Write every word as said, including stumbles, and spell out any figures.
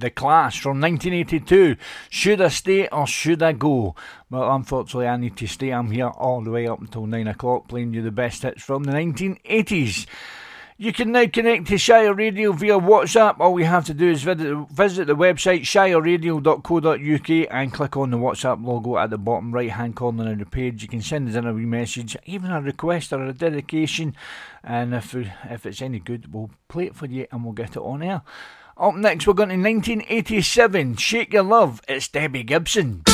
The Clash from nineteen eighty-two. Should I stay or should I go? Well, unfortunately, I need to stay. I'm here all the way up until nine o'clock playing you the best hits from the nineteen eighties. You can now connect to Shire Radio via WhatsApp. All you have to do is visit, visit the website shire radio dot co dot uk and click on the WhatsApp logo at the bottom right hand corner of the page. You can send us in a wee message, even a request or a dedication, and if, if it's any good, we'll play it for you and we'll get it on air. Up next, we're going to nineteen eighty-seven. Shake Your Love. It's Debbie Gibson.